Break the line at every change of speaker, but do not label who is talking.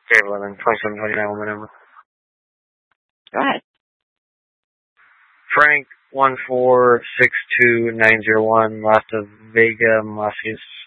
Dave 11, 2729, my number.
Go ahead.
Frank 1462901, Las Vegas, Massachusetts.